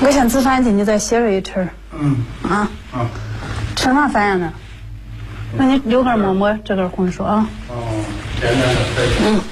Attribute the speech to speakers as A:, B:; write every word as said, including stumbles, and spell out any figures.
A: 我先吃饭去，你再歇着一吃。
B: 嗯。
A: 啊。
B: 啊。
A: 吃啥饭呀呢？那你留根馍馍，这根红薯啊。
B: 哦，简单的可以。
A: 嗯。